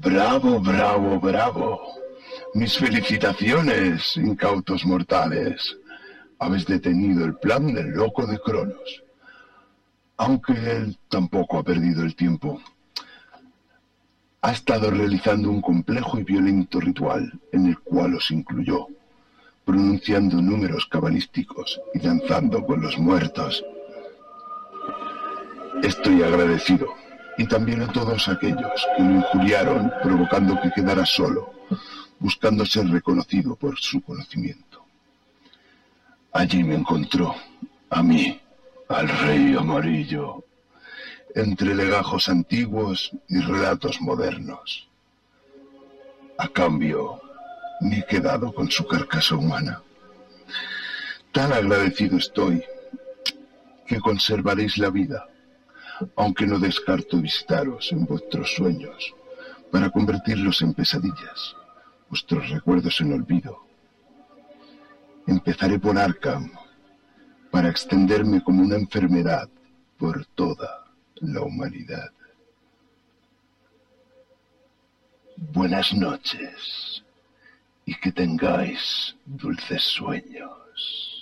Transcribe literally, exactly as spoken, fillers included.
Bravo, bravo, bravo. Mis felicitaciones, incautos mortales. Habéis detenido el plan del loco de Cronos. Aunque él tampoco ha perdido el tiempo. Ha estado realizando un complejo y violento ritual en el cual os incluyó, pronunciando números cabalísticos y danzando con los muertos. Estoy agradecido, y también a todos aquellos que lo injuriaron, provocando que quedara solo, buscando ser reconocido por su conocimiento. Allí me encontró, a mí, al Rey Amarillo, entre legajos antiguos y relatos modernos. A cambio, me he quedado con su carcasa humana. Tan agradecido estoy que conservaréis la vida, aunque no descarto visitaros en vuestros sueños para convertirlos en pesadillas, vuestros recuerdos en olvido. Empezaré por Arkham para extenderme como una enfermedad por toda la humanidad. Buenas noches y que tengáis dulces sueños.